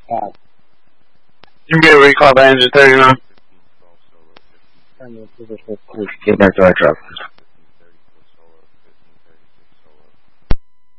You can be a recall by engine 39. Get back to our truck.